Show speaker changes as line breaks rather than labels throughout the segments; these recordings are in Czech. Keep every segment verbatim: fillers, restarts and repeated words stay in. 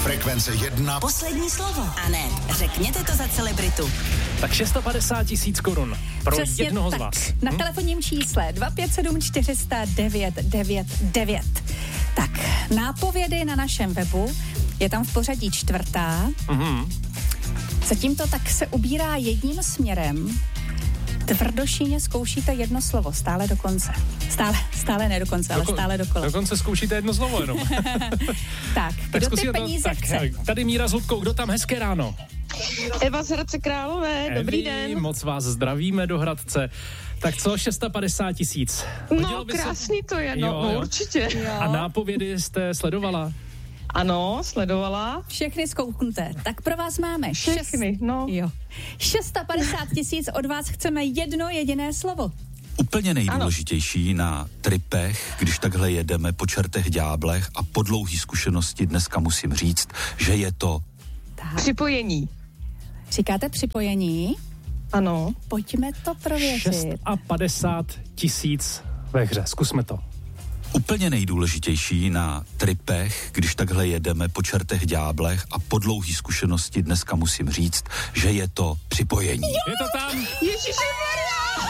Frekvence jedna.
Poslední slovo. A ne, řekněte to za celebritu.
Tak šest set padesát tisíc korun pro
Přesně
jednoho
tak.
z vás.
Na
Hm?
telefonním čísle dva pět sedm čtyři nula nula devět devět devět. Tak, nápovědy na našem webu. Je tam v pořadí čtvrtá.
Mhm.
Zatím to tak se ubírá jedním směrem. Tvrdošíně zkoušíte jedno slovo, stále do konce. Stále, stále ne do konce, ale
Doko-
stále dokola.
Dokonce zkoušíte jedno slovo jenom.
Tak, kdo ty
zkusíme
peníze
tak,
chce?
tady Míra s Hudkou, kdo tam, hezké ráno.
Eva z Hradce Králové, dobrý
Evi,
den.
moc vás zdravíme do Hradce. Tak co, šest set padesát tisíc.
No, krásný to je, no,
Jo,
no
jo.
určitě.
A nápovědy jste sledovala?
Ano, sledovala.
Všechny zkouknuté. Tak pro vás máme
Všechny,
šest,
no.
jo. šest set padesát tisíc, od vás chceme jedno jediné slovo.
Úplně nejdůležitější na tripech, když takhle jedeme po čertech ďáblech a po dlouhý zkušenosti dneska musím říct, že je to
Tak.
Připojení.
Říkáte připojení?
Ano.
Pojďme to prověřit.
šest set padesát tisíc ve hře, zkusme to.
úplně nejdůležitější na tripech, když takhle jedeme po čertech ďáblech a po dlouhý zkušenosti dneska musím říct, že je to připojení.
Je to tam?
Ježišimarja!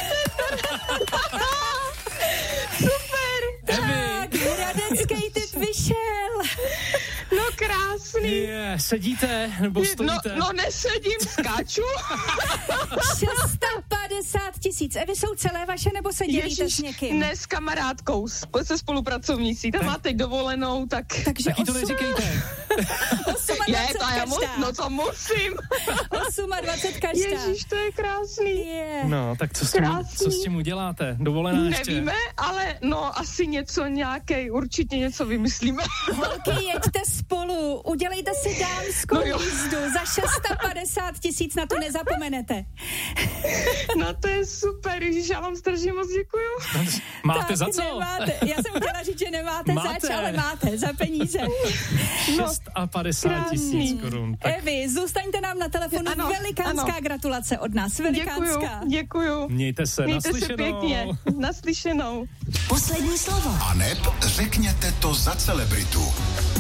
Super!
Tak, hradecký typ vyšel.
No krásný.
Je, sedíte nebo stojíte?
No, no nesedím, skáču.
šest set padesát tisíc. Evy, jsou celé vaše, nebo se dělíte
Ježiš,
s někým?
ne s kamarádkou, s- se spolupracovnicí. Tam má teď dovolenou, tak...
Takže
Taky to
osm-
neříkejte.
osmadvacet
Je, to já mu,
každá.
no to musím.
osmadvacet každá.
Ježíš, to je krásný.
Je.
No, tak co s tím,
Krásný.
co s tím uděláte? Dovolená ještě?
Nevíme, ale no asi něco nějakej, určitě něco vymyslíme.
Holky, jeďte spolu, udělejte si dámskou
No jo.
jízdu, za šest set padesát tisíc, na to nezapomenete.
No to je super, Ježíš, já vám strašně moc děkuju.
Máte
Tak
za co?
Nemáte. Já jsem chtěla říct, že nemáte
Máte.
zač, ale máte za peníze.
šest set padesát tisíc korun. Tak
Evi, zůstaňte nám na telefonu,
Ano,
velikánská
ano.
gratulace od nás, velikánská.
Děkuju, děkuju.
mějte se,
Mějte se
naslyšenou.
pěkně, naslyšenou.
Poslední slovo.
A neb řekněte to za celebritu.